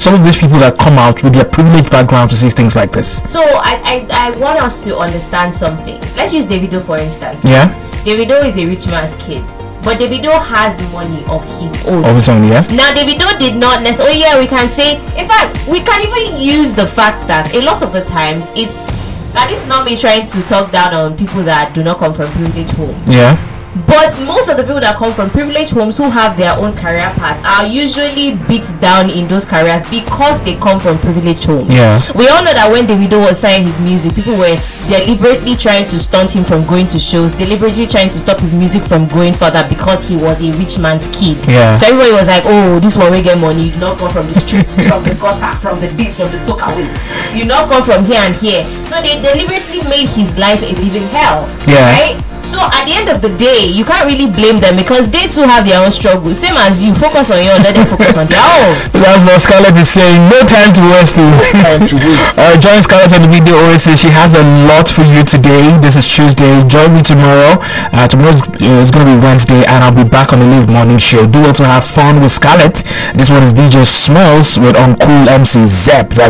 some of these people that come out with their privileged background to say things like this? So I want us to understand something. Let's use Davido for instance. Yeah. Davido is a rich man's kid, but Davido has money of his own. Of his own, yeah. Now Davido did not necessarily. Oh yeah, we can say. In fact, we can even use the fact that a lot of the times it's. Now this is not me trying to talk down on people that do not come from privileged homes. Yeah. But most of the people that come from privileged homes who have their own career paths are usually beat down in those careers because they come from privileged homes. Yeah. We all know that when Davido was signing his music, people were deliberately trying to stunt him from going to shows, deliberately trying to stop his music from going further because he was a rich man's kid. Yeah. So everybody was like, oh, this one will get money. You not come from the streets, from the gutter, from the beach, from the soca way. You not come from here and here. So they deliberately made his life a living hell. Yeah. Right? So at the end of the day, you can't really blame them because they too have their own struggles. Same as you, focus on your own, let them focus on their own. That's what Scarlett is saying. No time to waste. Time to waste. Join Scarlett on the video. Always say she has a lot for you today. This is Tuesday. Join me tomorrow. Tomorrow is going to be Wednesday, and I'll be back on the Live Morning Show. Do also have fun with Scarlett. This one is DJ Smalls with Uncool MC Zep. That's